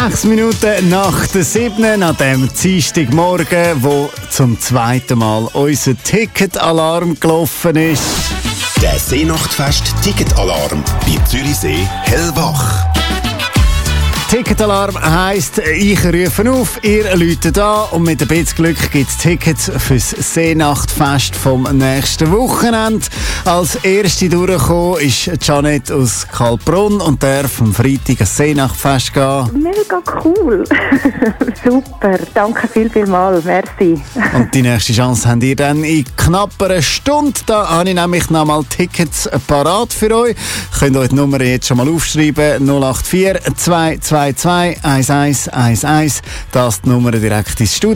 6 Minuten nach der 7. an dem Dienstagmorgen, wo zum zweiten Mal unser Ticketalarm gelaufen ist. Der Seenachtfest-Ticketalarm bei Zürichsee hellwach. Ticketalarm heisst, ich rufe auf, ihr läutet an und mit ein bisschen Glück gibt es Tickets fürs Seenachtfest vom nächsten Wochenende. Als erste durchgekommen ist Janet aus Kalbrunn und darf am Freitag ans Seenachtfest gehen. Mega cool. Super, danke vielmals, merci. Und die nächste Chance habt ihr dann in knapp einer Stunde. Da habe ich nämlich noch mal Tickets parat für euch. Könnt euch die Nummer jetzt schon mal aufschreiben. 084 222 1111. Das ist die Nummer direkt ins Studio.